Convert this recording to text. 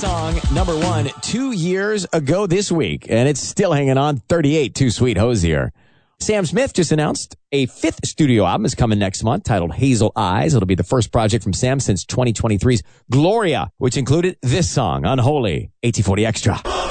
song, number one, 2 years ago this week, and it's still hanging on. 38, Too Sweet Hosier. Sam Smith just announced a fifth studio album is coming next month titled Hazel Eyes. It'll be the first project from Sam since 2023's Gloria, which included this song, Unholy, 1840 Extra.